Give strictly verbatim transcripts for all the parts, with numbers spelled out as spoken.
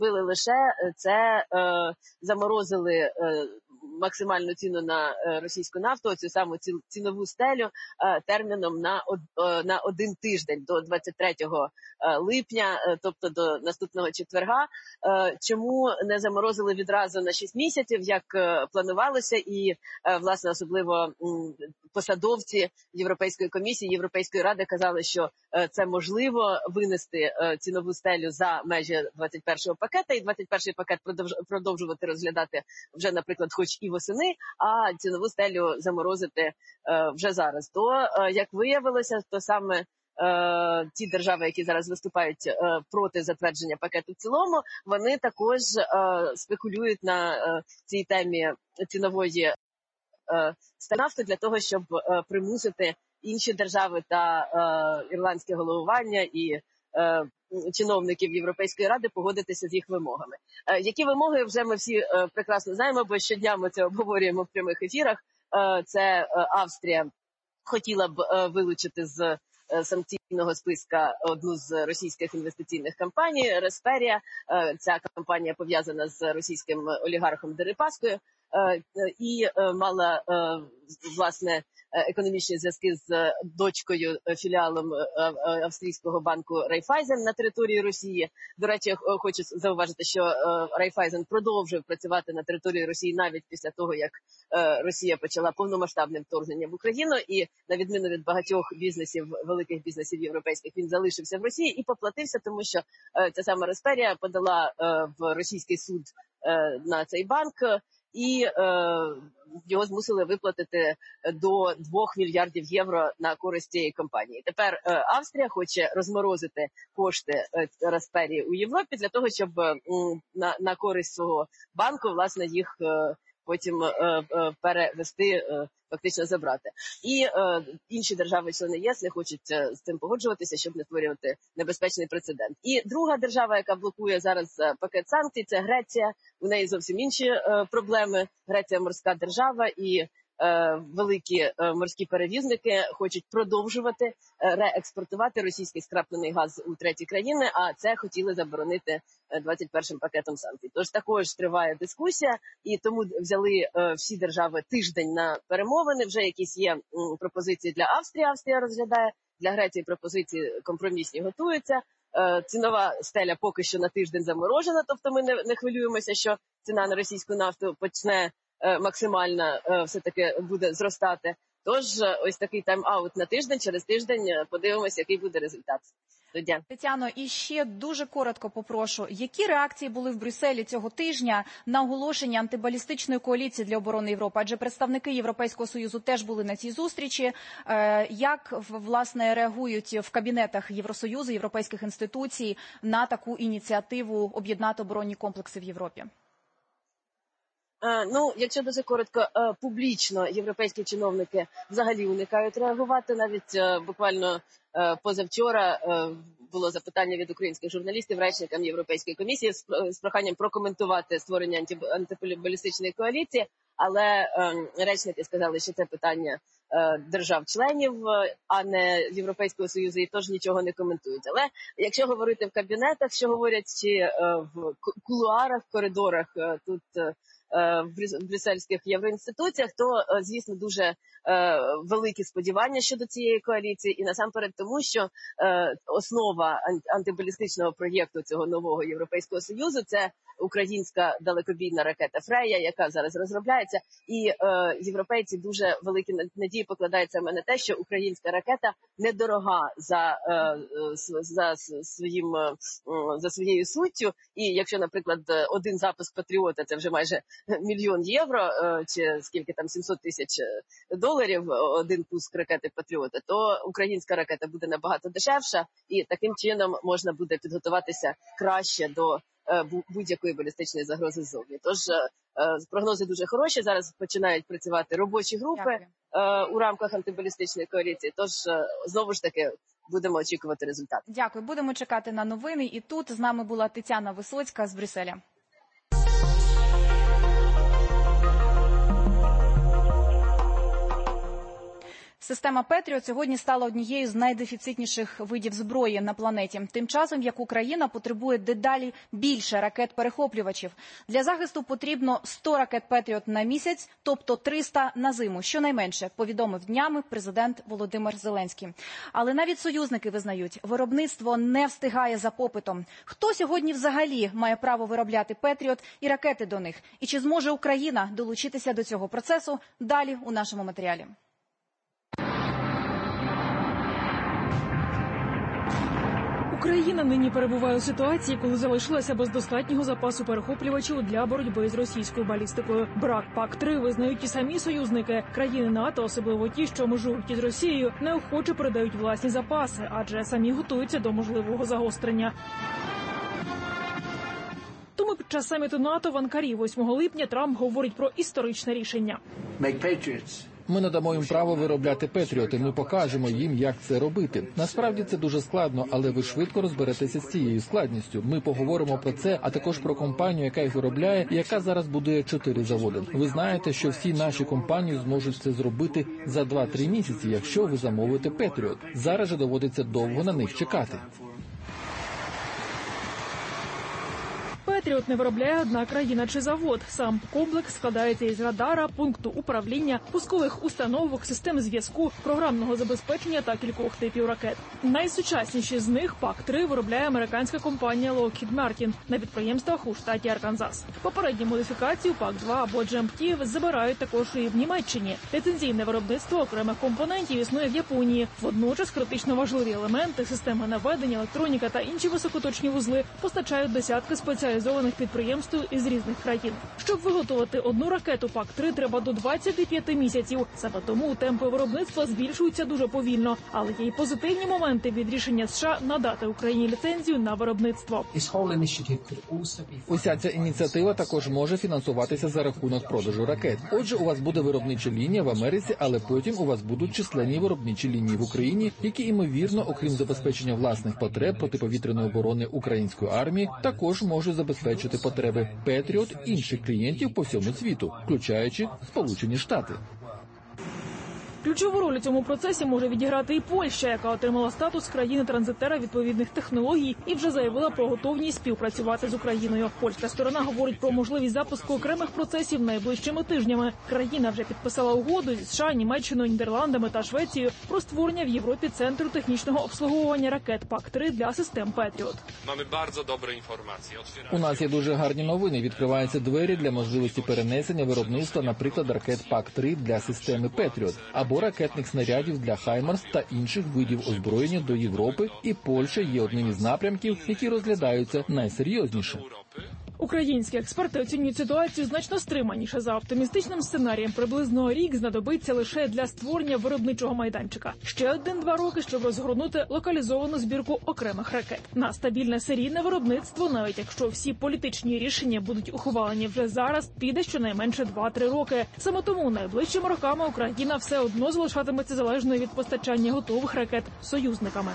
зробили лише це, заморозили максимальну ціну на російську нафту, цю саму цінову стелю терміном на, на один тиждень, до двадцять третього липня, тобто до наступного четверга. Чому не заморозили відразу на шість місяців, як планувалося, і, власне, особливо посадовці Європейської комісії, Європейської ради казали, що це можливо винести цінову стелю за межі двадцять першого пакета, і двадцять перший пакет продовжувати розглядати вже, наприклад, хоч і восени, а цінову стелю заморозити вже зараз. То, як виявилося, то саме ті держави, які зараз виступають проти затвердження пакету в цілому, вони також спекулюють на цій темі цінової нафти для того, щоб примусити інші держави та ірландське головування і чиновників Європейської ради погодитися з їх вимогами. Які вимоги, вже ми всі прекрасно знаємо, бо щодня ми це обговорюємо в прямих ефірах. Це Австрія хотіла б вилучити з санкційного списка одну з російських інвестиційних компаній, Расперія. Ця компанія пов'язана з російським олігархом Дерипаскою і мала, власне, економічні зв'язки з дочкою, філіалом австрійського банку Райфайзен на території Росії. До речі, хочу зауважити, що Райфайзен продовжує працювати на території Росії навіть після того, як Росія почала повномасштабне вторгнення в Україну, і на відміну від багатьох бізнесів, великих бізнесів європейських, він залишився в Росії і поплатився, тому що ця сама Расперія подала в російський суд на цей банк, і е, його змусили виплатити до двох мільярдів євро на користь цієї компанії. Тепер е, Австрія хоче розморозити кошти е, Расперії у Європі для того, щоб е, на, на користь свого банку, власне, їх е, потім е, е, перевести, е, фактично забрати. І е, інші держави-члени ЄС не хочуть е, з цим погоджуватися, щоб не створювати небезпечний прецедент. І друга держава, яка блокує зараз е, пакет санкцій, це Греція. У неї зовсім інші е, проблеми. Греція морська держава, і е, великі е, морські перевізники хочуть продовжувати е, реекспортувати російський скраплений газ у треті країни, а це хотіли заборонити двадцять першим пакетом санкцій. Тож також триває дискусія, і тому взяли е, всі держави тиждень на перемовини. Вже якісь є м, пропозиції для Австрії, Австрія розглядає, для Греції пропозиції компромісні готуються. Е, цінова стеля поки що на тиждень заморожена, тобто ми не, не хвилюємося, що ціна на російську нафту почне е, максимально е, все-таки буде зростати. Тож е, ось такий тайм-аут на тиждень, через тиждень подивимося, який буде результат. Тетяно, і ще дуже коротко попрошу, які реакції були в Брюсселі цього тижня на оголошення антибалістичної коаліції для оборони Європи? Адже представники Європейського Союзу теж були на цій зустрічі. Як, власне, реагують в кабінетах Євросоюзу, європейських інституцій на таку ініціативу об'єднати оборонні комплекси в Європі? Ну, якщо дуже коротко, публічно європейські чиновники взагалі уникають реагувати. Навіть буквально позавчора було запитання від українських журналістів речникам Європейської комісії з проханням прокоментувати створення антибалістичної коаліції, але речники сказали, що це питання держав-членів, а не Європейського Союзу, і тож нічого не коментують. Але якщо говорити в кабінетах, що говорять, чи в кулуарах, коридорах тут в брюссельських євроінституціях, то, звісно, дуже е, великі сподівання щодо цієї коаліції, і насамперед тому, що е, основа антибалістичного проєкту цього нового Європейського Союзу – це українська далекобійна ракета «Фрея», яка зараз розробляється, і е, європейці дуже великі надії покладають саме на те, що українська ракета недорога за, е, за, своїм, е, за своєю суттю, і якщо, наприклад, один запуск «Патріота» – це вже майже мільйон євро, е, чи скільки там, сімсот тисяч доларів, один пуск ракети «Патріота», то українська ракета буде набагато дешевша, і таким чином можна буде підготуватися краще до будь-якої балістичної загрози ззовні. Тож прогнози дуже хороші. Зараз починають працювати робочі групи Дякую. У рамках антибалістичної коаліції. Тож знову ж таки будемо очікувати результат. Дякую. Будемо чекати на новини. І тут з нами була Тетяна Висоцька з Брюсселя. Система Петріот сьогодні стала однією з найдефіцитніших видів зброї на планеті. Тим часом, як Україна потребує дедалі більше ракет-перехоплювачів. Для захисту потрібно сто ракет Петріот на місяць, тобто триста на зиму. Щонайменше, повідомив днями президент Володимир Зеленський. Але навіть союзники визнають, виробництво не встигає за попитом. Хто сьогодні взагалі має право виробляти Петріот і ракети до них? І чи зможе Україна долучитися до цього процесу? Далі у нашому матеріалі. Україна нині перебуває у ситуації, коли залишилася без достатнього запасу перехоплювачів для боротьби з російською балістикою. Брак пак три визнають і самі союзники. Країни НАТО, особливо ті, що межують із Росією, неохоче передають власні запаси, адже самі готуються до можливого загострення. Тому під час саміту НАТО в Анкарі восьмого липня Трамп говорить про історичне рішення. Ми надамо їм право виробляти Петріоти, ми покажемо їм, як це робити. Насправді це дуже складно, але ви швидко розберетеся з цією складністю. Ми поговоримо про це, а також про компанію, яка їх виробляє, і яка зараз будує чотири заводи. Ви знаєте, що всі наші компанії зможуть це зробити за два-три місяці, якщо ви замовите Петріот. Зараз же доводиться довго на них чекати. Петріот не виробляє одна країна чи завод. Сам комплекс складається із радара, пункту управління, пускових установок, систем зв'язку, програмного забезпечення та кількох типів ракет. Найсучасніші з них пак три виробляє американська компанія Lockheed Martin на підприємствах у штаті Арканзас. Попередню модифікацію пак два або джі ем ті забирають також і в Німеччині. Ліцензійне виробництво окремих компонентів існує в Японії. Водночас критично важливі елементи, системи наведення, електроніка та інші високоточні вузли постачають десятки спеціалізованих підприємств із різних країн. Щоб виготовити одну ракету пак три, треба до двадцяти п'яти місяців. Саме тому темпи виробництва збільшуються дуже повільно. Але є й позитивні моменти від рішення США надати Україні ліцензію на виробництво. Уся ця ініціатива також може фінансуватися за рахунок продажу ракет. Отже, у вас буде виробнича лінія в Америці, але потім у вас будуть численні виробничі лінії в Україні, які, ймовірно, окрім забезпечення власних потреб протиповітряної оборони української армії, також можуть забезпечити потреби Петріот інших клієнтів по всьому світу, включаючи Сполучені Штати. Ключову роль у цьому процесі може відіграти і Польща, яка отримала статус країни-транзитера відповідних технологій і вже заявила про готовність співпрацювати з Україною. Польська сторона говорить про можливість запуску окремих процесів найближчими тижнями. Країна вже підписала угоду зі США, Німеччиною, Нідерландами та Швецією про створення в Європі центру технічного обслуговування ракет пак три для систем Петріот. У нас є дуже гарні новини. Відкриваються двері для можливості перенесення виробництва, наприклад, ракет пак три для системи Петріот або ракетних снарядів для Хаймарс та інших видів озброєння до Європи, і Польща є одним із напрямків, які розглядаються найсерйозніше. Українські експерти оцінюють ситуацію значно стриманіше. За оптимістичним сценарієм, приблизно рік знадобиться лише для створення виробничого майданчика. Ще один-два роки, щоб розгорнути локалізовану збірку окремих ракет. На стабільне серійне виробництво, навіть якщо всі політичні рішення будуть ухвалені вже зараз, піде щонайменше два-три роки. Саме тому найближчими роками Україна все одно залишатиметься залежною від постачання готових ракет союзниками.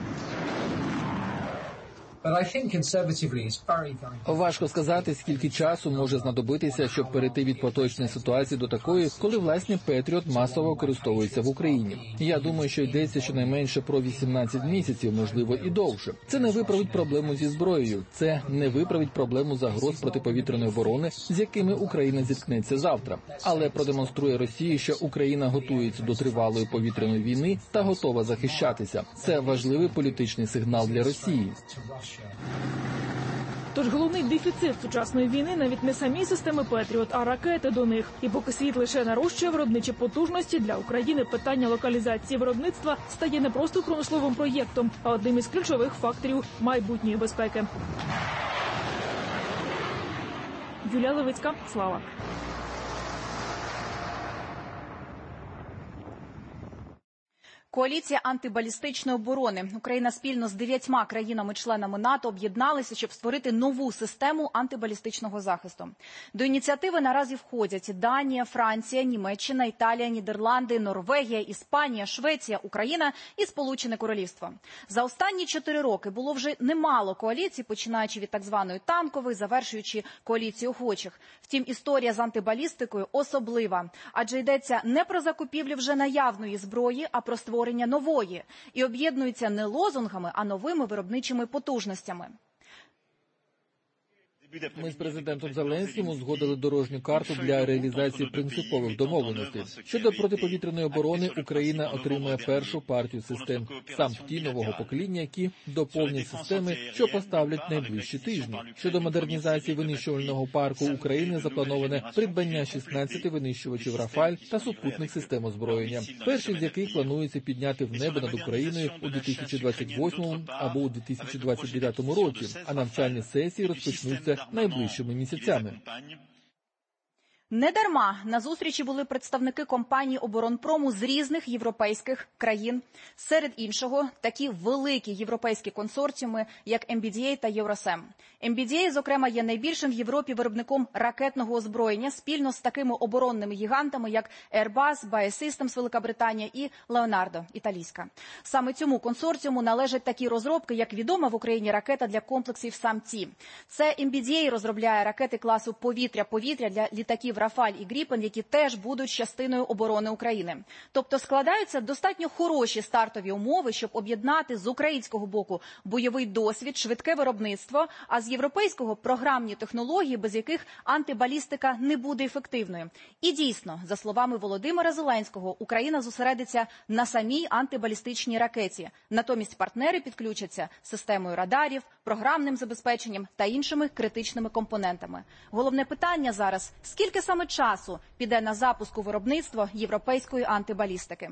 Важко сказати, скільки часу може знадобитися, щоб перейти від поточної ситуації до такої, коли власне Петріот масово використовується в Україні. Я думаю, що йдеться щонайменше про вісімнадцять місяців, можливо і довше. Це не виправить проблему зі зброєю, це не виправить проблему загроз протиповітряної оборони, з якими Україна зіткнеться завтра. Але продемонструє Росії, що Україна готується до тривалої повітряної війни та готова захищатися. Це важливий політичний сигнал для Росії. Тож головний дефіцит сучасної війни навіть не самі системи Петріот, а ракети до них. І поки світ лише нарощує виробничі потужності, для України питання локалізації виробництва стає не просто промисловим проєктом, а одним із ключових факторів майбутньої безпеки. Юлія Левицька, Слава. Коаліція антибалістичної оборони. Україна спільно з дев'ятьма країнами-членами НАТО об'єдналися, щоб створити нову систему антибалістичного захисту. До ініціативи наразі входять Данія, Франція, Німеччина, Італія, Нідерланди, Норвегія, Іспанія, Швеція, Україна і Сполучене Королівство. За останні чотири роки було вже немало коаліцій, починаючи від так званої танкової, завершуючи коаліцію охочих. Втім, історія з антибалістикою особлива, адже йдеться не про закупівлю вже наявної зброї, а про створення створення нової і об'єднуються не лозунгами, а новими виробничими потужностями. Ми з президентом Зеленським узгодили дорожню карту для реалізації принципових домовленостей. Щодо протиповітряної оборони, Україна отримає першу партію систем САМ-Т нового покоління, які доповнять системи, що поставлять найближчі тижні. Щодо модернізації винищувального парку України заплановане придбання шістнадцяти винищувачів «Рафаль» та супутних систем озброєння, перші з яких планується підняти в небо над Україною у дві тисячі двадцять восьмому або у дві тисячі двадцять дев'ятому році, а навчальні сесії розпочнуться найближчими місяцями. Недарма на зустрічі були представники компаній оборонпрому з різних європейських країн. Серед іншого, такі великі європейські консорціуми, як ем бі ді ей та Євросем. ем бі ді ей, зокрема, є найбільшим в Європі виробником ракетного озброєння спільно з такими оборонними гігантами, як Airbus, Bae Systems Велика Британія і Leonardo італійська. Саме цьому консорціуму належать такі розробки, як відома в Україні ракета для комплексів САМ-Т. Це ем бі ді ей розробляє ракети класу повітря-повітря для літаків «Рафаль» і «Гріпен», які теж будуть частиною оборони України. Тобто складаються достатньо хороші стартові умови, щоб об'єднати з українського боку бойовий досвід, швидке виробництво, а з європейського програмні технології, без яких антибалістика не буде ефективною. І дійсно, за словами Володимира Зеленського, Україна зосередиться на самій антибалістичній ракеті. Натомість партнери підключаться системою радарів, програмним забезпеченням та іншими критичними компонентами. Головне питання зараз – скільки саме часу піде на запуску виробництва європейської антибалістики?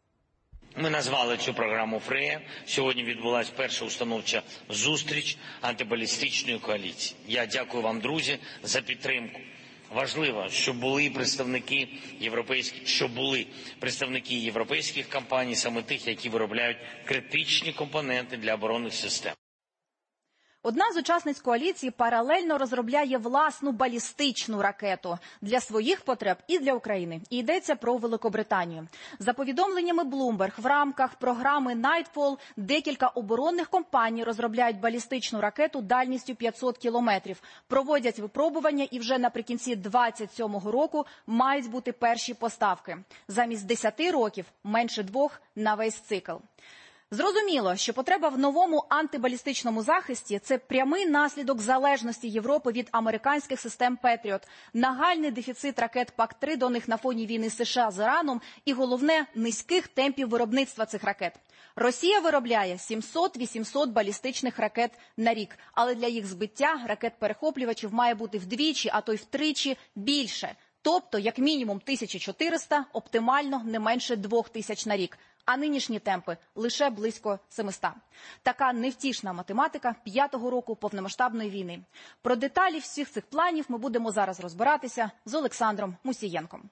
Ми назвали цю програму «Фрея». Сьогодні відбулася перша установча зустріч антибалістичної коаліції. Я дякую вам, друзі, за підтримку. Важливо, щоб були представники європейських, щоб були представники європейських компаній, саме тих, які виробляють критичні компоненти для оборонних систем. Одна з учасниць коаліції паралельно розробляє власну балістичну ракету для своїх потреб і для України. І йдеться про Великобританію. За повідомленнями Bloomberg, в рамках програми Nightfall декілька оборонних компаній розробляють балістичну ракету дальністю п'ятсот кілометрів. Проводять випробування і вже наприкінці двадцять сьомого року мають бути перші поставки. Замість десяти років – менше двох на весь цикл. Зрозуміло, що потреба в новому антибалістичному захисті – це прямий наслідок залежності Європи від американських систем «Петріот», нагальний дефіцит ракет ПАК три до них на фоні війни США з Іраном і, головне, низьких темпів виробництва цих ракет. Росія виробляє сімсот-вісімсот балістичних ракет на рік, але для їх збиття ракет-перехоплювачів має бути вдвічі, а то й втричі більше. Тобто, як мінімум тисяча чотириста, оптимально не менше двох тисяч на рік. А нинішні темпи – лише близько семисот. Така невтішна математика п'ятого року повномасштабної війни. Про деталі всіх цих планів ми будемо зараз розбиратися з Олександром Мусієнком.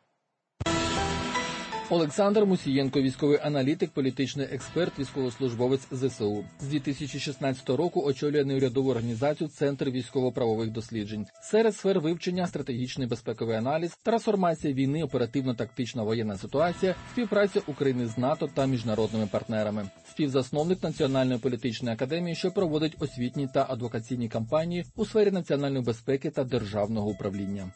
Олександр Мусієнко – військовий аналітик, політичний експерт, військовослужбовець зе се у. З дві тисячі шістнадцятого року очолює неурядову організацію «Центр військово-правових досліджень». Серед сфер вивчення – стратегічний безпековий аналіз, трансформація війни, оперативно-тактична воєнна ситуація, співпраця України з НАТО та міжнародними партнерами. Співзасновник Національної політичної академії, що проводить освітні та адвокаційні кампанії у сфері національної безпеки та державного управління.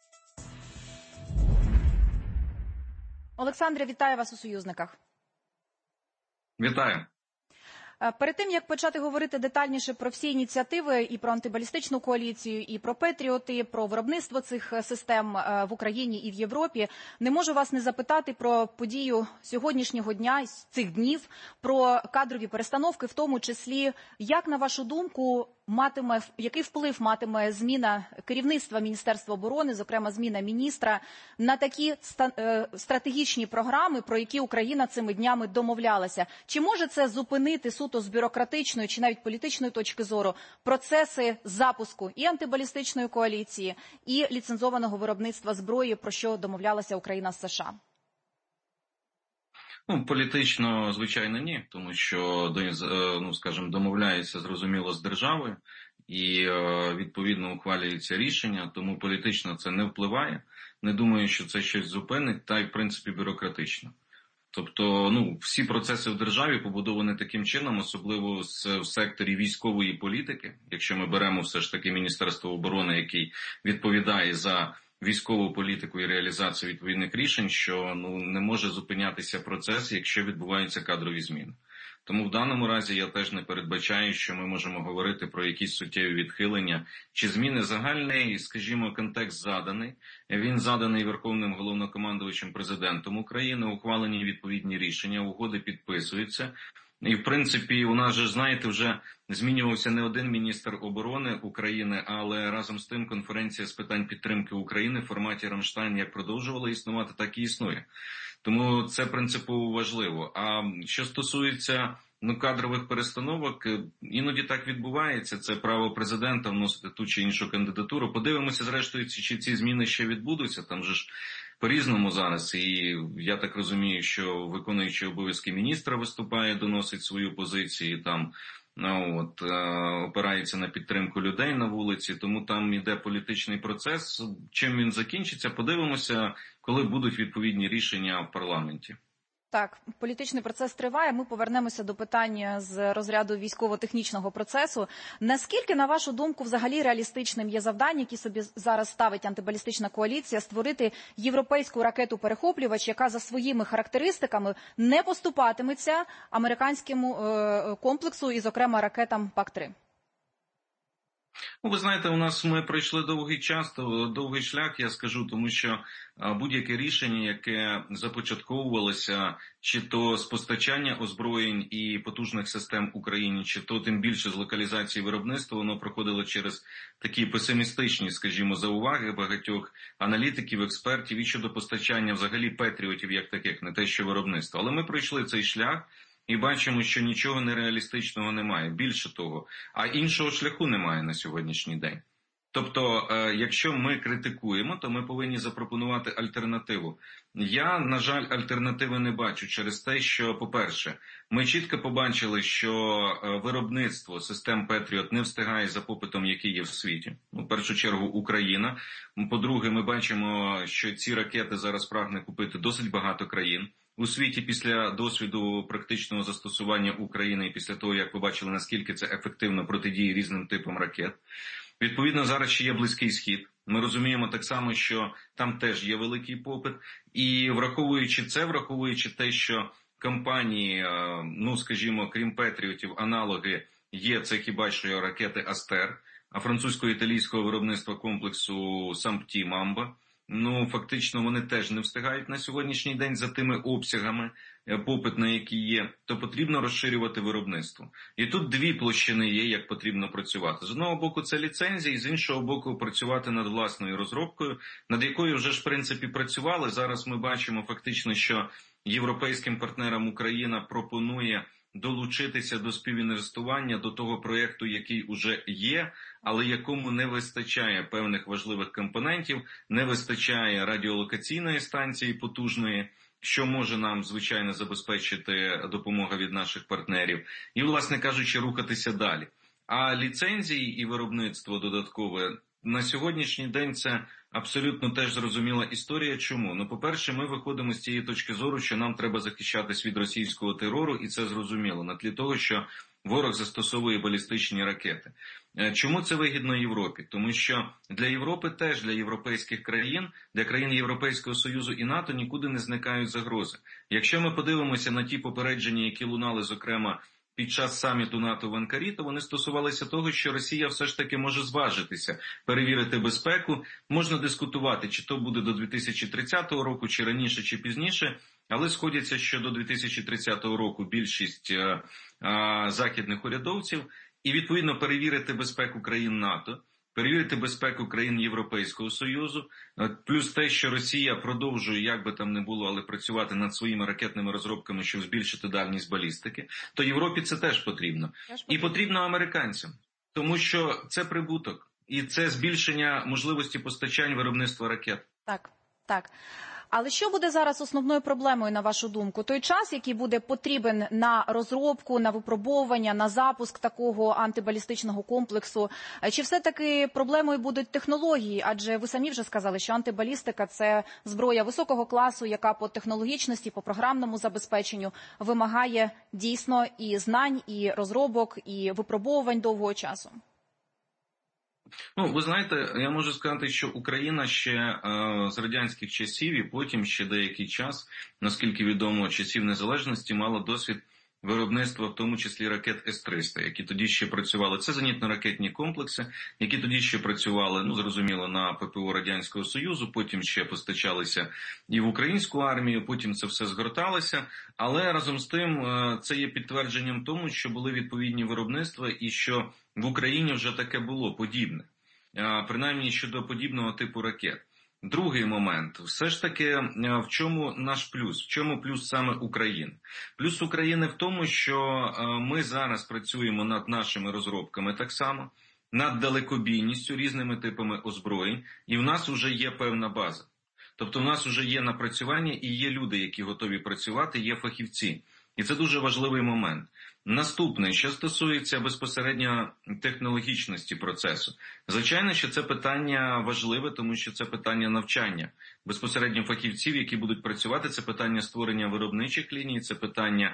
Олександре, вітаю вас у «Союзниках». Вітаю. Перед тим, як почати говорити детальніше про всі ініціативи, і про антибалістичну коаліцію, і про «Петріоти», про виробництво цих систем в Україні і в Європі, не можу вас не запитати про подію сьогоднішнього дня, цих днів, про кадрові перестановки, в тому числі, як, на вашу думку, матиме, який вплив матиме зміна керівництва Міністерства оборони, зокрема зміна міністра, на такі стратегічні програми, про які Україна цими днями домовлялася? Чи може це зупинити суто з бюрократичної чи навіть політичної точки зору процеси запуску і антибалістичної коаліції, і ліцензованого виробництва зброї, про що домовлялася Україна з США? Ну, політично, звичайно, ні, тому що, ну, скажімо, домовляється, зрозуміло, з державою і, відповідно, ухвалюється рішення, тому політично це не впливає. Не думаю, що це щось зупинить, та й, в принципі, бюрократично. Тобто, ну, всі процеси в державі побудовані таким чином, особливо в секторі військової політики. Якщо ми беремо все ж таки Міністерство оборони, який відповідає за військову політику і реалізацію відповідних рішень, що, ну, не може зупинятися процес, якщо відбуваються кадрові зміни. Тому в даному разі я теж не передбачаю, що ми можемо говорити про якісь суттєві відхилення чи зміни. Загальний, скажімо, контекст заданий. Він заданий Верховним Головнокомандувачем Президентом України, ухвалені відповідні рішення, угоди підписуються. І, в принципі, у нас же, знаєте, вже змінювався не один міністр оборони України, але разом з тим конференція з питань підтримки України в форматі Рамштайн як продовжувала існувати, так і існує. Тому це принципово важливо. А що стосується, ну, кадрових перестановок, іноді так відбувається. Це право президента вносити ту чи іншу кандидатуру. Подивимося, зрештою, чи ці зміни ще відбудуться. Там же ж по-різному зараз. І я так розумію, що виконуючий обов'язки міністра виступає, доносить свою позицію, там, ну, от, опирається на підтримку людей на вулиці, тому там іде політичний процес. Чим він закінчиться, подивимося, коли будуть відповідні рішення в парламенті. Так, політичний процес триває. Ми повернемося до питання з розряду військово-технічного процесу. Наскільки, на вашу думку, взагалі реалістичним є завдання, які собі зараз ставить антибалістична коаліція, створити європейську ракету-перехоплювач, яка за своїми характеристиками не поступатиметься американському е- комплексу і, зокрема, ракетам пак три? Ну, ви знаєте, у нас ми пройшли довгий час, довгий шлях, я скажу, тому що будь-яке рішення, яке започатковувалося, чи то з постачання озброєнь і потужних систем Україні, чи то тим більше з локалізації виробництва, воно проходило через такі песимістичні, скажімо, зауваги багатьох аналітиків, експертів і щодо постачання взагалі патріотів як таких, не те що виробництва. Але ми пройшли цей шлях. І бачимо, що нічого нереалістичного немає. Більше того, а іншого шляху немає на сьогоднішній день. Тобто, е, якщо ми критикуємо, то ми повинні запропонувати альтернативу. Я, на жаль, альтернативи не бачу через те, що, по-перше, ми чітко побачили, що виробництво систем Петріот не встигає за попитом, який є в світі. В першу чергу Україна. По-друге, ми бачимо, що ці ракети зараз прагне купити досить багато країн. У світі після досвіду практичного застосування України і після того, як побачили, наскільки це ефективно протидіє різним типам ракет. Відповідно, зараз ще є Близький Схід. Ми розуміємо так само, що там теж є великий попит. І враховуючи це, враховуючи те, що компанії, ну, скажімо, крім Петріотів, аналоги є, це хіба що ракети Астер, а французько-італійського виробництва комплексу Сампті Мамба. Ну, фактично, вони теж не встигають на сьогоднішній день за тими обсягами, попит на які є, то потрібно розширювати виробництво. І тут дві площини є, як потрібно працювати. З одного боку, це ліцензії, з іншого боку, працювати над власною розробкою, над якою вже ж, в принципі, працювали. Зараз ми бачимо фактично, що європейським партнерам Україна пропонує долучитися до співінвестування до того проєкту, який уже є, але якому не вистачає певних важливих компонентів, не вистачає радіолокаційної станції потужної, що може нам, звичайно, забезпечити допомога від наших партнерів, і, власне кажучи, рухатися далі. А ліцензії і виробництво додаткове на сьогоднішній день це абсолютно теж зрозуміла історія. Чому? Ну, по-перше, ми виходимо з цієї точки зору, що нам треба захищатись від російського терору, і це зрозуміло, на тлі того, що ворог застосовує балістичні ракети. Чому це вигідно Європі? Тому що для Європи теж, для європейських країн, для країн Європейського Союзу і НАТО нікуди не зникають загрози. Якщо ми подивимося на ті попередження, які лунали, зокрема, під час саміту НАТО в Анкарі, то вони стосувалися того, що Росія все ж таки може зважитися, перевірити безпеку. Можна дискутувати, чи то буде до дві тисячі тридцятого року, чи раніше, чи пізніше, але сходяться, що до дві тисячі тридцятого року більшість а, а, західних урядовців, і відповідно перевірити безпеку країн НАТО, перевірити безпеку країн Європейського Союзу, плюс те, що Росія продовжує, як би там не було, але працювати над своїми ракетними розробками, щоб збільшити дальність балістики, то Європі це теж потрібно. І потрібно американцям, тому що це прибуток, і це збільшення можливості постачань виробництва ракет. Так, так. Але що буде зараз основною проблемою, на вашу думку? Той час, який буде потрібен на розробку, на випробовування, на запуск такого антибалістичного комплексу? Чи все-таки проблемою будуть технології? Адже ви самі вже сказали, що антибалістика – це зброя високого класу, яка по технологічності, по програмному забезпеченню вимагає дійсно і знань, і розробок, і випробовувань довгого часу. Ну, ви знаєте, я можу сказати, що Україна ще е, з радянських часів і потім ще деякий час, наскільки відомо, часів незалежності, мала досвід виробництва, в тому числі ракет С триста, які тоді ще працювали. Це зенітно-ракетні комплекси, які тоді ще працювали, ну, зрозуміло, на ППО Радянського Союзу, потім ще постачалися і в українську армію, потім це все згорталося. Але разом з тим це є підтвердженням тому, що були відповідні виробництва і що в Україні вже таке було подібне, принаймні щодо подібного типу ракет. Другий момент. Все ж таки, в чому наш плюс? В чому плюс саме України? Плюс України в тому, що ми зараз працюємо над нашими розробками так само, над далекобійністю, різними типами озброєнь, і в нас вже є певна база. Тобто в нас вже є напрацювання і є люди, які готові працювати, є фахівці. І це дуже важливий момент. Наступне, що стосується безпосередньо технологічності процесу. Звичайно, що це питання важливе, тому що це питання навчання безпосередньо фахівців, які будуть працювати, це питання створення виробничих ліній, це питання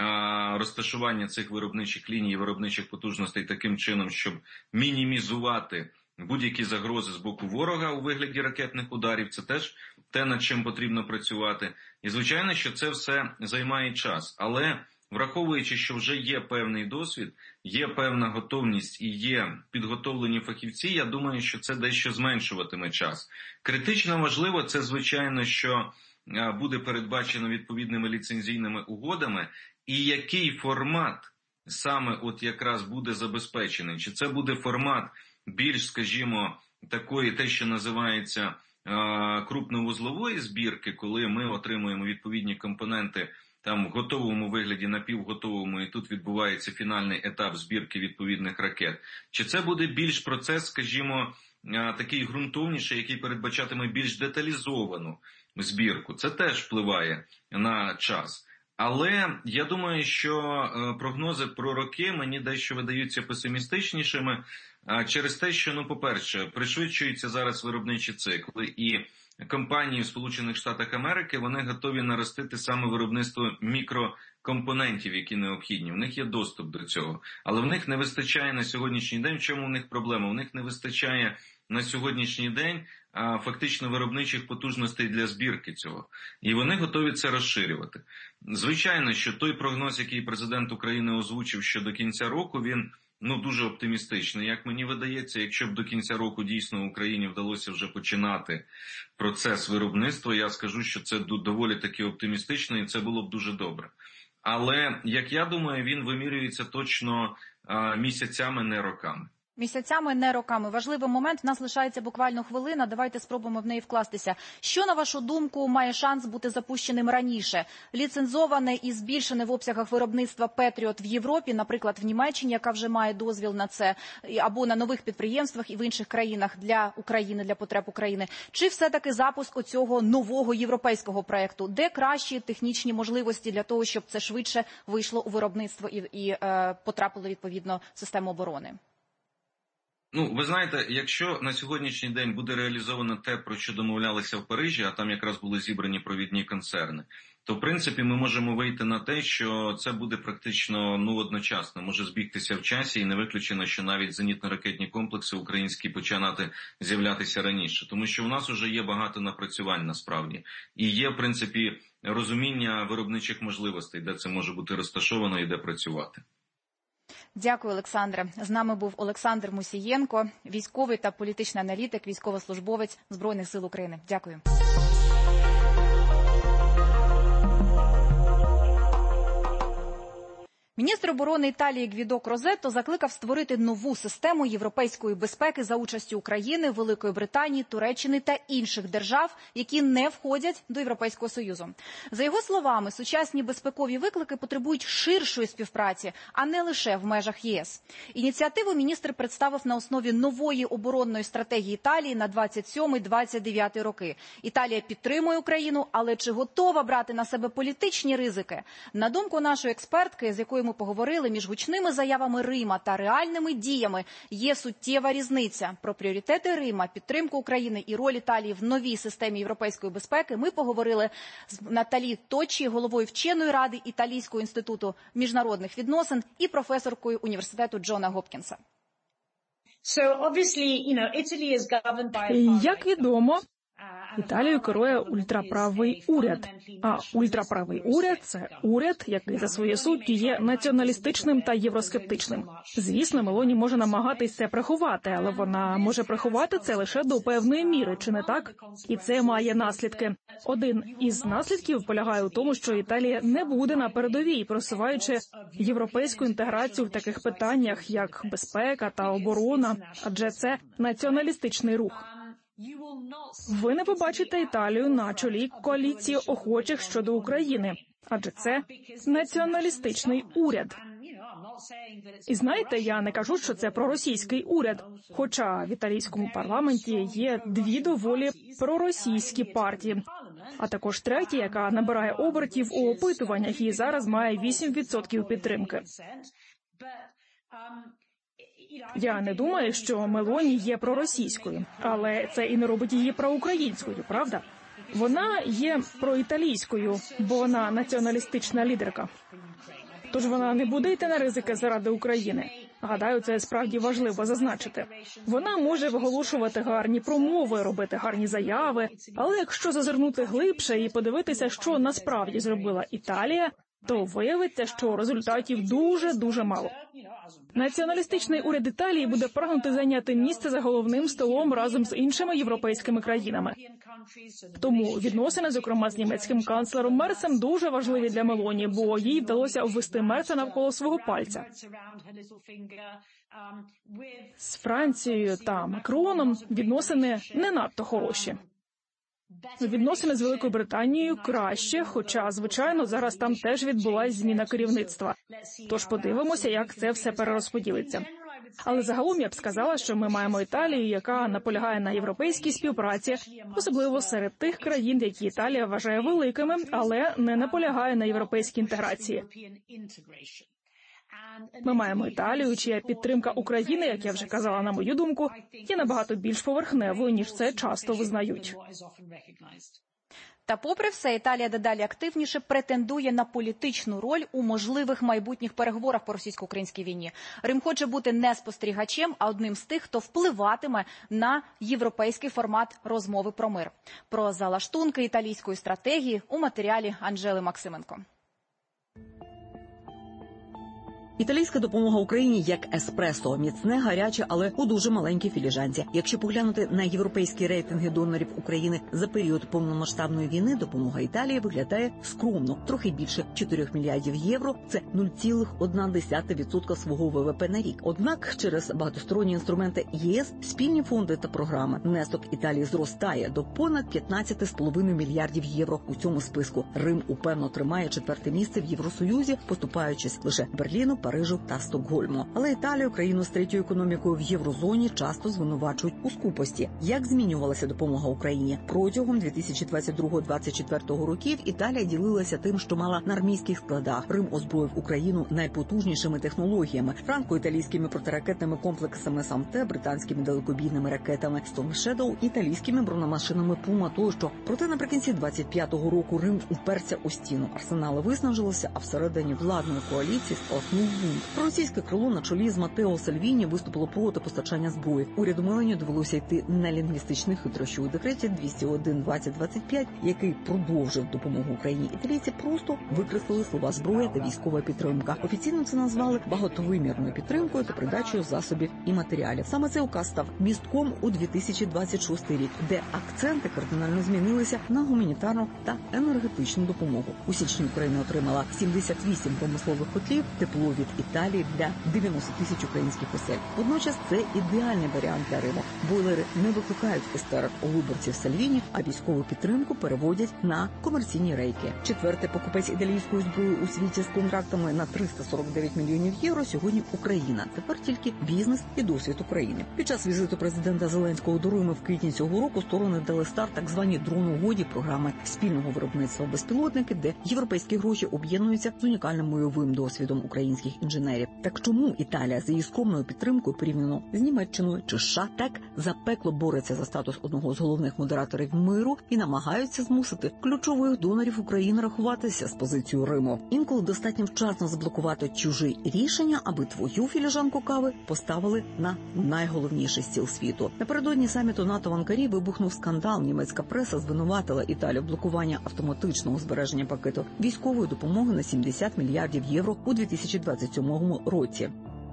а, розташування цих виробничих ліній і виробничих потужностей таким чином, щоб мінімізувати будь-які загрози з боку ворога у вигляді ракетних ударів. Це теж те, над чим потрібно працювати. І, звичайно, що це все займає час. Але враховуючи, що вже є певний досвід, є певна готовність і є підготовлені фахівці, я думаю, що це дещо зменшуватиме час. Критично важливо це, звичайно, що буде передбачено відповідними ліцензійними угодами, і який формат саме от якраз буде забезпечений. Чи це буде формат більш, скажімо, такої, те, що називається крупновузлової збірки, коли ми отримуємо відповідні компоненти там в готовому вигляді, напівготовому, і тут відбувається фінальний етап збірки відповідних ракет. Чи це буде більш процес, скажімо, такий ґрунтовніший, який передбачатиме більш деталізовану збірку? Це теж впливає на час. Але я думаю, що прогнози про роки мені дещо видаються песимістичнішими через те, що, ну, по-перше, пришвидшуються зараз виробничі цикли, і компанії в Сполучених Штатах Америки, вони готові наростити саме виробництво мікрокомпонентів, які необхідні. В них є доступ до цього. Але в них не вистачає на сьогоднішній день. В чому в них проблема? В них не вистачає на сьогоднішній день а, фактично виробничих потужностей для збірки цього. І вони готові це розширювати. Звичайно, що той прогноз, який президент України озвучив, що до кінця року, він ну дуже оптимістичний. Як мені видається, якщо б до кінця року дійсно Україні вдалося вже починати процес виробництва, я скажу, що це доволі таки оптимістично і це було б дуже добре. Але, як я думаю, він вимірюється точно а, місяцями, не роками. Місяцями, не роками. Важливий момент. В нас лишається буквально хвилина. Давайте спробуємо в неї вкластися. Що, на вашу думку, має шанс бути запущеним раніше? Ліцензоване і збільшене в обсягах виробництва Петріот в Європі, наприклад, в Німеччині, яка вже має дозвіл на це, або на нових підприємствах і в інших країнах для України, для потреб України? Чи все-таки запуск оцього нового європейського проєкту? Де кращі технічні можливості для того, щоб це швидше вийшло у виробництво і, і е, потрапило, відповідно, в систему оборони? Ну, ви знаєте, якщо на сьогоднішній день буде реалізовано те, про що домовлялися в Парижі, а там якраз були зібрані провідні концерни, то, в принципі, ми можемо вийти на те, що це буде практично, ну, одночасно, може збігтися в часі, і не виключено, що навіть зенітно-ракетні комплекси українські починати з'являтися раніше. Тому що у нас вже є багато напрацювань, насправді. І є, в принципі, розуміння виробничих можливостей, де це може бути розташовано і де працювати. Дякую, Олександре. З нами був Олександр Мусієнко, військовий та політичний аналітик, військовослужбовець Збройних сил України. Дякую. Міністр оборони Італії Гвідо Крозетто закликав створити нову систему європейської безпеки за участі України, Великої Британії, Туреччини та інших держав, які не входять до Європейського Союзу. За його словами, сучасні безпекові виклики потребують ширшої співпраці, а не лише в межах ЄС. Ініціативу міністр представив на основі нової оборонної стратегії Італії на двадцять сьомий - двадцять дев'ятий роки. Італія підтримує Україну, але чи готова брати на себе політичні ризики? На думку нашої експертки, з якою ми поговорили, між гучними заявами Рима та реальними діями є суттєва різниця. Про пріоритети Рима, підтримку України і роль Італії в новій системі європейської безпеки ми поговорили з Наталі Точі, головою вченої ради Італійського інституту міжнародних відносин і професоркою університету Джона Гопкінса. Як відомо, Італією керує ультраправий уряд. А ультраправий уряд – це уряд, який за своєю суттю є націоналістичним та євроскептичним. Звісно, Мелоні може намагатись це приховати, але вона може приховати це лише до певної міри, чи не так? І це має наслідки. Один із наслідків полягає у тому, що Італія не буде на передовій, просуваючи європейську інтеграцію в таких питаннях, як безпека та оборона, адже це націоналістичний рух. Ви не побачите Італію на чолі коаліції охочих щодо України, адже це націоналістичний уряд. І знаєте, я не кажу, що це проросійський уряд, хоча в італійському парламенті є дві доволі проросійські партії, а також третя, яка набирає обертів у опитуваннях і зараз має вісім відсотків підтримки. Я не думаю, що Мелоні є проросійською, але це і не робить її проукраїнською, правда? Вона є проіталійською, бо вона націоналістична лідерка. Тож вона не буде йти на ризики заради України. Гадаю, це справді важливо зазначити. Вона може виголошувати гарні промови, робити гарні заяви, але якщо зазирнути глибше і подивитися, що насправді зробила Італія, то виявиться, що результатів дуже-дуже мало. Націоналістичний уряд Італії буде прагнути зайняти місце за головним столом разом з іншими європейськими країнами. Тому відносини, зокрема з німецьким канцлером Мерцем, дуже важливі для Мелоні, бо їй вдалося обвести Мерца навколо свого пальця. З Францією та Макроном відносини не надто хороші. Відносини з Великою Британією краще, хоча, звичайно, зараз там теж відбулася зміна керівництва. Тож подивимося, як це все перерозподілиться. Але загалом я б сказала, що ми маємо Італію, яка наполягає на європейській співпраці, особливо серед тих країн, які Італія вважає великими, але не наполягає на європейській інтеграції. Ми маємо Італію, чия підтримка України, як я вже казала, на мою думку, є набагато більш поверхневою, ніж це часто визнають. Та попри все, Італія дедалі активніше претендує на політичну роль у можливих майбутніх переговорах по російсько-українській війні. Рим хоче бути не спостерігачем, а одним з тих, хто впливатиме на європейський формат розмови про мир. Про залаштунки італійської стратегії у матеріалі Анжели Максименко. Італійська допомога Україні як еспресо – міцне, гаряче, але у дуже маленькій філіжанці. Якщо поглянути на європейські рейтинги донорів України за період повномасштабної війни, допомога Італії виглядає скромно. Трохи більше чотирьох мільярдів євро – це нуль цілих одна десята відсотка свого ВВП на рік. Однак через багатосторонні інструменти ЄС, спільні фонди та програми, внесок Італії зростає до понад п'ятнадцять з половиною мільярдів євро у цьому списку. Рим упевно тримає четверте місце в Євросоюзі, поступаючись лише Берліну, Парижу та Стокгольму. Але Італію, країну з третьою економікою в єврозоні, часто звинувачують у скупості. Як змінювалася допомога Україні? Протягом дві тисячі двадцять другого - двадцять четвертого років Італія ділилася тим, що мала на армійських складах. Рим озброїв Україну найпотужнішими технологіями: франко-італійськими протиракетними комплексами «Самте», британськими далекобійними ракетами «Storm Shadow», італійськими бронемашинами «Пума» тощо. Проте наприкінці двадцять п'ятого року Рим уперся у стіну. Арсенали виснажилися, а всередині владної коаліції спалахнув бунт. Проросійське крило на чолі з Матео Сальвіні виступило проти постачання зброї. Уряду Мелані довелося йти на лінгвістичний хитрощі у декреті двісті один двадцять двадцять п'ять, який продовжив допомогу Україні. Італійці просто викреслили слова «зброя» та «військова підтримка». Офіційно це назвали багатовимірною підтримкою та придачею засобів і матеріалів. Саме цей указ став містком у дві тисячі двадцять шостий рік, де акценти кардинально змінилися на гуманітарну та енергетичну допомогу. У січні Україна отримала сімдесят вісім промислових котлів, тепло від Італії для дев'яноста тисяч українських осель. Водночас це ідеальний варіант для Риму. Бойлери не викликають істерик у виборців Сальвіні, а військову підтримку переводять на комерційні рейки. Четвертий покупець італійської зброї у світі з контрактами на триста сорок дев'ять мільйонів євро сьогодні Україна. Тепер тільки бізнес і досвід України. Під час візиту президента Зеленського до Риму в квітні цього року сторони дали старт так званій дрон-угоді програми спільного виробництва безпілотники, де європейські гроші об'єднуються з унікальним бойовим досвідом українських інженерів. Так чому Італія за її скромною підтримкою порівняно з Німеччиною чи США так запекло бореться за статус одного з головних модераторів миру і намагаються змусити ключових донорів України рахуватися з позицією Риму? Інколи достатньо вчасно заблокувати чужі рішення, аби твою філіжанку кави поставили на найголовніший стіл світу. Напередодні саміту НАТО в Анкарі вибухнув скандал. Німецька преса звинуватила Італію в блокуванні автоматичного збереження пакету військової допомоги на сімдесят мільярдів євро у дві тисячі двадцять сьомому році.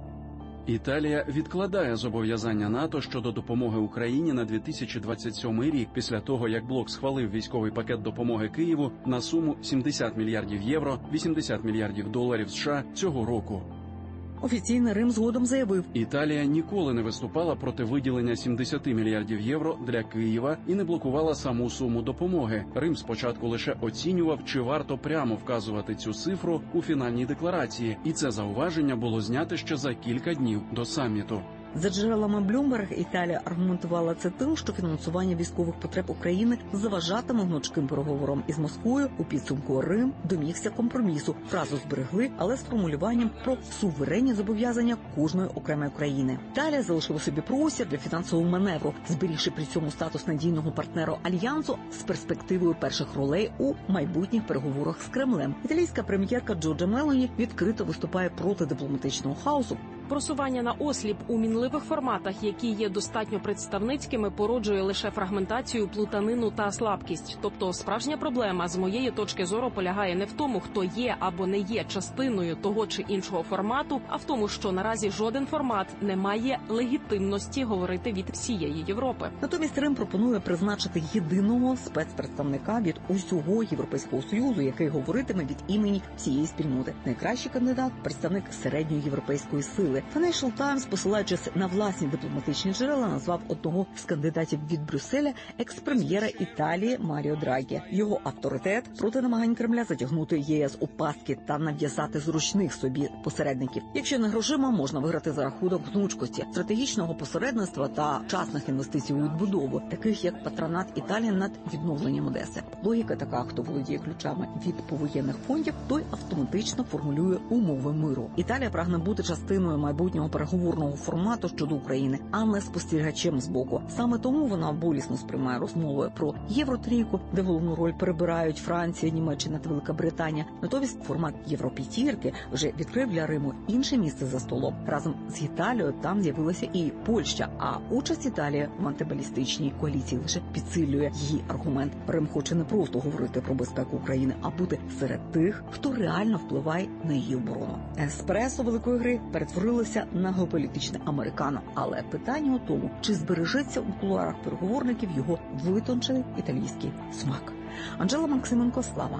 Італія відкладає зобов'язання НАТО щодо допомоги Україні на дві тисячі двадцять сьомий рік після того, як блок схвалив військовий пакет допомоги Києву на суму сімдесят мільярдів євро, вісімдесят мільярдів доларів США цього року. Офіційний Рим згодом заявив, Італія ніколи не виступала проти виділення сімдесят мільярдів євро для Києва і не блокувала саму суму допомоги. Рим спочатку лише оцінював, чи варто прямо вказувати цю цифру у фінальній декларації, і це зауваження було знято ще за кілька днів до саміту. За джерелами Bloomberg, Італія аргументувала це тим, що фінансування військових потреб України заважатиме гнучким переговорам із Москвою. У підсумку Рим домігся компромісу. Фразу зберегли, але з формулюванням про суверенні зобов'язання кожної окремої країни. Італія залишила собі простір для фінансового маневру, зберігши при цьому статус надійного партнера Альянсу з перспективою перших ролей у майбутніх переговорах з Кремлем. Італійська прем'єрка Джорджа Мелоні відкрито виступає проти дипломатичного хаосу. Просування на осліп у мінливих форматах, які є достатньо представницькими, породжує лише фрагментацію, плутанину та слабкість. Тобто справжня проблема, з моєї точки зору, полягає не в тому, хто є або не є частиною того чи іншого формату, а в тому, що наразі жоден формат не має легітимності говорити від всієї Європи. Натомість Рим пропонує призначити єдиного спецпредставника від усього Європейського Союзу, який говоритиме від імені всієї спільноти. Найкращий кандидат – представник середньої європейської сили. Financial Times, посилаючись на власні дипломатичні джерела, назвав одного з кандидатів від Брюсселя екс-прем'єра Італії Маріо Драгі. Його авторитет проти намагань Кремля затягнути ЄС у пастки та нав'язати зручних собі посередників. Якщо не грошима, можна виграти за рахунок гнучкості, стратегічного посередництва та вчасних інвестицій у відбудову, таких як патронат Італії над відновленням Одеси. Логіка така: хто володіє ключами від повоєнних фондів, той автоматично формулює умови миру. Італія прагне бути частиною майбутнього переговорного формату щодо України, а не спостерігачем збоку. Саме тому вона болісно сприймає розмови про Євротрійку, де головну роль перебирають Франція, Німеччина та Велика Британія. Натомість формат Європ'ятірки вже відкрив для Риму інше місце за столом. Разом з Італією там з'явилася і Польща, а участь Італії в антибалістичній коаліції лише підсилює її аргумент. Рим хоче не просто говорити про безпеку України, а бути серед тих, хто реально впливає на її оборону. Еспресо великої гри перетворилося на геополітичне американо. Але питання у тому, чи збережеться у кулуарах переговорників його витончений італійський смак. Анжела Максименко, Слава.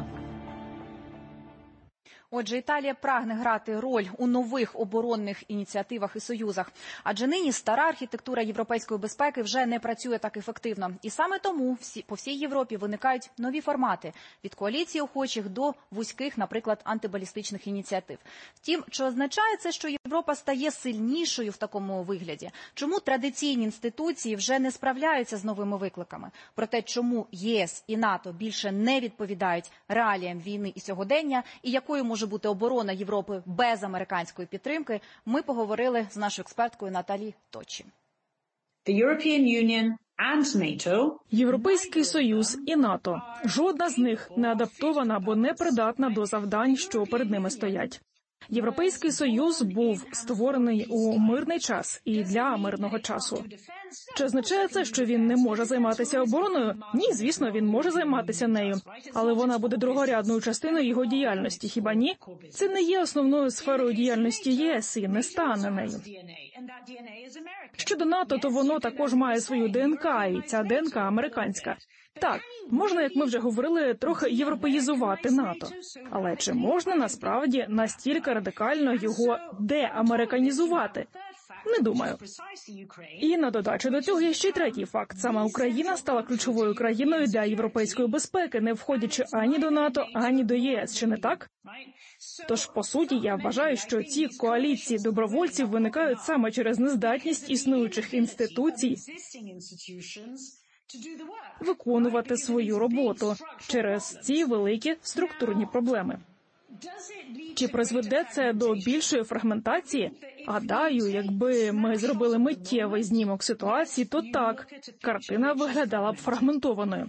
Отже, Італія прагне грати роль у нових оборонних ініціативах і союзах. Адже нині стара архітектура європейської безпеки вже не працює так ефективно. І саме тому всі, по всій Європі виникають нові формати – від коаліції охочих до вузьких, наприклад, антибалістичних ініціатив. Втім, чи означає це, що Європа стає сильнішою в такому вигляді? Чому традиційні інституції вже не справляються з новими викликами? Про те, чому ЄС і НАТО більше не відповідають реаліям війни і сьогодення, і якою може бути оборона Європи без американської підтримки, ми поговорили з нашою експерткою Наталі Точі. Європейський Союз і НАТО. Жодна з них не адаптована або не придатна до завдань, що перед ними стоять. Європейський Союз був створений у мирний час і для мирного часу. Чи означає це, що він не може займатися обороною? Ні, звісно, він може займатися нею. Але вона буде другорядною частиною його діяльності, хіба ні? Це не є основною сферою діяльності ЄС і не стане нею. Щодо НАТО, то воно також має свою ДНК, і ця ДНК американська. Так, можна, як ми вже говорили, трохи європеїзувати НАТО. Але чи можна насправді настільки радикально його деамериканізувати? Не думаю. І на додачу до цього є ще й третій факт. Саме Україна стала ключовою країною для європейської безпеки, не входячи ані до НАТО, ані до ЄС. Чи не так? Тож, по суті, я вважаю, що ці коаліції добровольців виникають саме через нездатність існуючих інституцій виконувати свою роботу через ці великі структурні проблеми. Чи призведе це до більшої фрагментації? Гадаю, якби ми зробили миттєвий знімок ситуації, то так, картина виглядала б фрагментованою.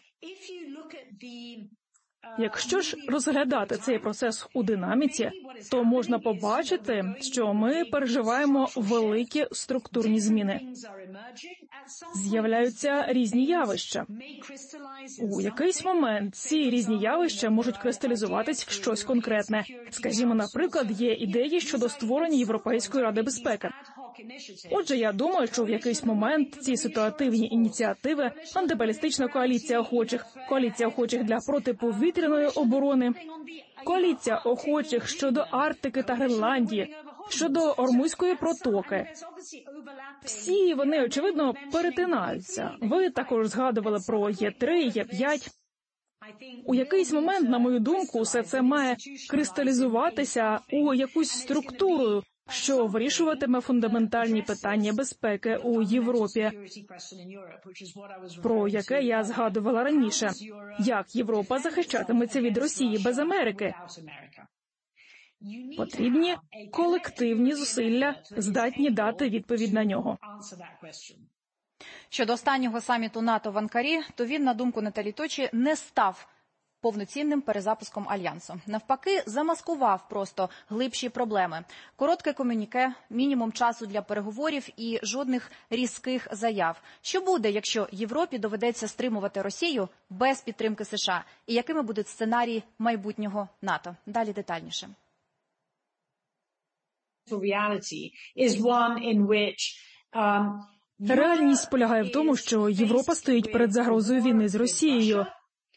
Якщо ж розглядати цей процес у динаміці, то можна побачити, що ми переживаємо великі структурні зміни. З'являються різні явища. У якийсь момент ці різні явища можуть кристалізуватись в щось конкретне. Скажімо, наприклад, є ідеї щодо створення Європейської Ради безпеки. Отже, я думаю, що в якийсь момент ці ситуативні ініціативи, антибалістична коаліція охочих, коаліція охочих для протиповітряної оборони, коаліція охочих щодо Арктики та Гренландії, щодо Ормузької протоки. Всі вони, очевидно, перетинаються. Ви також згадували про Є три, Є п'ять. У якийсь момент, на мою думку, все це має кристалізуватися у якусь структуру, що вирішуватиме фундаментальні питання безпеки у Європі, про яке я згадувала раніше. Як Європа захищатиметься від Росії без Америки? Потрібні колективні зусилля, здатні дати відповідь на нього. Щодо останнього саміту НАТО в Анкарі, то він, на думку Наталі Точі, не став повноцінним перезапуском Альянсу. Навпаки, замаскував просто глибші проблеми. Коротке комюніке, мінімум часу для переговорів і жодних різких заяв. Що буде, якщо Європі доведеться стримувати Росію без підтримки США? І якими будуть сценарії майбутнього НАТО? Далі детальніше. Реальність полягає в тому, що Європа стоїть перед загрозою війни з Росією,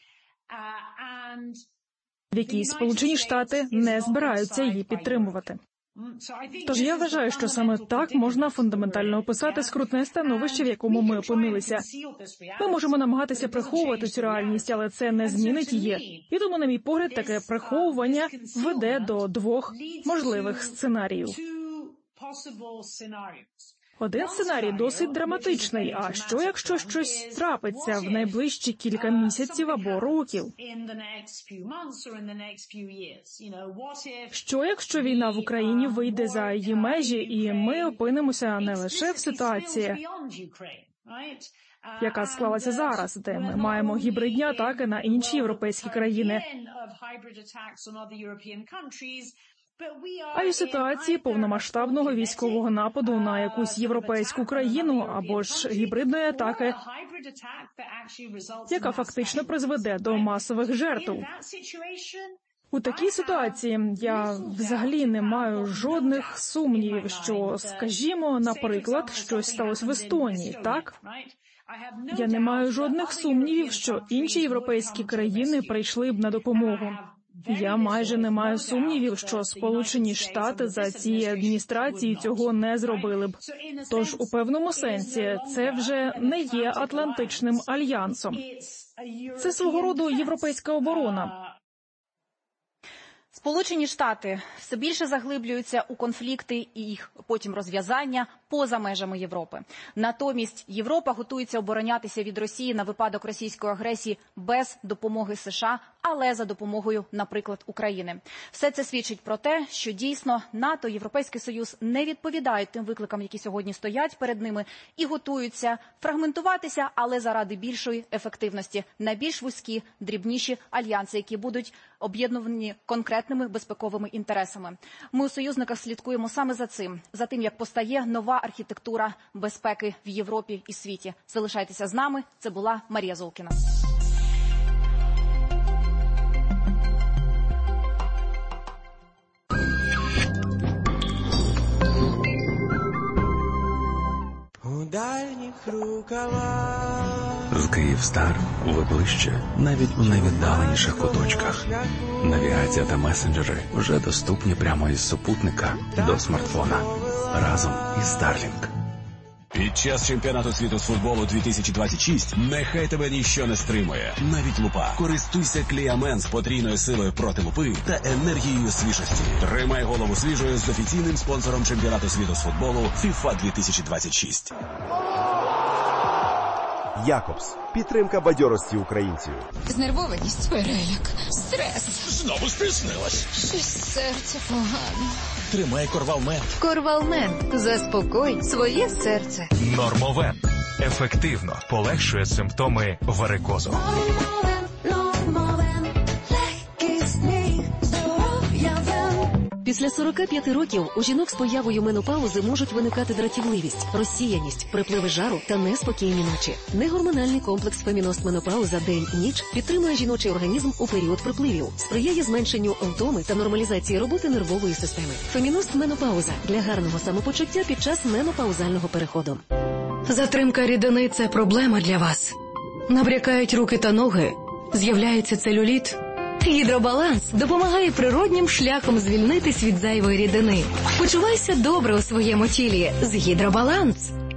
в якій Сполучені Штати не збираються її підтримувати. Тож я вважаю, що саме так можна фундаментально описати скрутне становище, в якому ми опинилися. Ми можемо намагатися приховувати цю реальність, але це не змінить її. І тому, на мій погляд, таке приховування веде до двох можливих сценаріїв. Один сценарій досить драматичний. А що, якщо щось трапиться в найближчі кілька місяців або років? Що, якщо війна в Україні вийде за її межі, і ми опинимося не лише в ситуації, яка склалася зараз, де ми маємо гібридні атаки на інші європейські країни, а й у ситуації повномасштабного військового нападу на якусь європейську країну або ж гібридної атаки, яка фактично призведе до масових жертв. У такій ситуації я взагалі не маю жодних сумнівів, що, скажімо, наприклад, щось сталося в Естонії, так? Я не маю жодних сумнівів, що інші європейські країни прийшли б на допомогу. Я майже не маю сумнівів, що Сполучені Штати за цією адміністрацією цього не зробили б. Тож, у певному сенсі, це вже не є Атлантичним альянсом. Це свого роду європейська оборона. Сполучені Штати все більше заглиблюються у конфлікти і їх потім розв'язання поза межами Європи. Натомість Європа готується оборонятися від Росії на випадок російської агресії без допомоги США, але за допомогою, наприклад, України. Все це свідчить про те, що дійсно НАТО, Європейський Союз не відповідають тим викликам, які сьогодні стоять перед ними, і готуються фрагментуватися, але заради більшої ефективності, на більш вузькі, дрібніші альянси, які будуть об'єднані конкретними безпековими інтересами. Ми у союзниках слідкуємо саме за цим, за тим, як постає нова архітектура безпеки в Європі і світі. Залишайтеся з нами. Це була Марія Золкіна. З Київстар ви ближче, навіть у найвіддаленіших куточках. Навігація та месенджери вже доступні прямо із супутника до смартфона. Разом із Starlink. Під час чемпіонату світу з футболу дві тисячі двадцять шість нехай тебе ніщо не стримує. Навіть лупа. Користуйся Кліамен з потрійною силою проти лупи та енергією свіжості. Тримай голову свіжою з офіційним спонсором чемпіонату світу з футболу FIFA дві тисячі двадцять шість. Якобс. Підтримка бадьорості українців. Знервованість, переляк, стрес. Знову стиснилась. Щось серце погано. Тримай Корвалмент. Корвалмент. Заспокой своє серце. Нормовен. Ефективно полегшує симптоми варикозу. Після сорока п'яти років у жінок з появою менопаузи можуть виникати дратівливість, розсіяність, припливи жару та неспокійні ночі. Негормональний комплекс Феміност Менопауза день-ніч підтримує жіночий організм у період припливів, сприяє зменшенню втоми та нормалізації роботи нервової системи. Феміност Менопауза для гарного самопочуття під час менопаузального переходу. Затримка рідини – це проблема для вас. Набрякають руки та ноги, з'являється целюліт. Гідробаланс допомагає природнім шляхом звільнитись від зайвої рідини. Почувайся добре у своєму тілі з Гідробаланс.